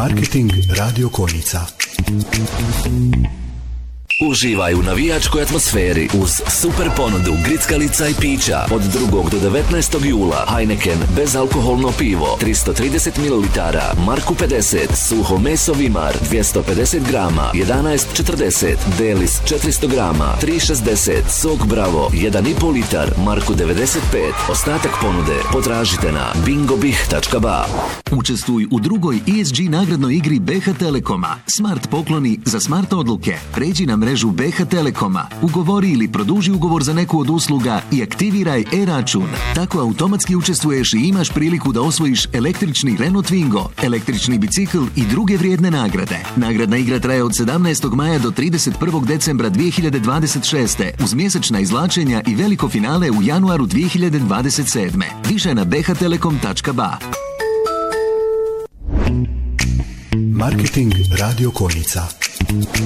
Marketing Radio Konjica. Uživaj u navijačkoj atmosferi uz super ponudu grickalica i pića od 2. do 19. jula. Heineken bezalkoholno pivo 330 ml, Marku 50, suho meso Vimar 250 grama 11,40, Delis 400 grama 3,60, sok Bravo 1,5 litar, Marku 95. Ostatak ponude potražite na bingobih.ba. Učestvuj u drugoj ESG nagradnoj igri BH Telekoma. Smart pokloni za smart odluke. Pređi na mrežu BH Telekoma, ugovori ili produži ugovor za neku od usluga i aktiviraj e-račun. Tako automatski učestvuješ i imaš priliku da osvojiš električni Renault Twingo, električni bicikl i druge vrijedne nagrade. Nagradna igra traje od 17. maja do 31. decembra 2026. uz mjesečna izvlačenja i veliko finale u januaru 2027. Više na bhtelekom.ba. Marketing Radio Konjica.